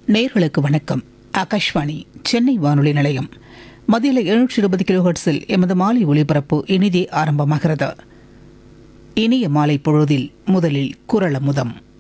நேயர்களுக்கு வணக்கம். ஆகாஷ்வாணி சென்னை வானொலி நிலையம். மதியில 720 கிலோஹெர்ட்ஸில் எமது மாலை ஒலிபரப்பு இனிதே ஆரம்பமாகிறது. இனிய மாலை பொழுதில் முதலில் குரல் அமுதம்.